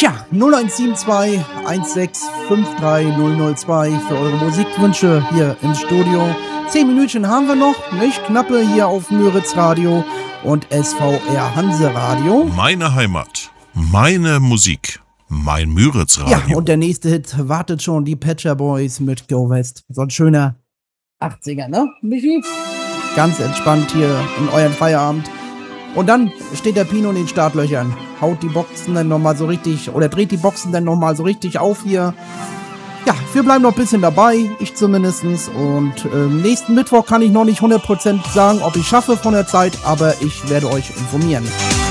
Tja, 0172 1653 002 für eure Musikwünsche hier im Studio. 10 Minütchen haben wir noch, nicht? Knappe hier auf Müritz Radio und SVR Hanse Radio. Meine Heimat, meine Musik, mein Müritz Radio. Ja, und der nächste Hit wartet schon, die Patcher Boys mit Go West. So ein schöner 80er, ne, Michi? Ganz entspannt hier in euren Feierabend. Und dann steht der Pino in den Startlöchern, haut die Boxen dann nochmal so richtig, oder dreht die Boxen dann nochmal so richtig auf hier. Ja, wir bleiben noch ein bisschen dabei, ich zumindestens. Und nächsten Mittwoch kann ich noch nicht 100% sagen, ob ich schaffe von der Zeit, aber ich werde euch informieren.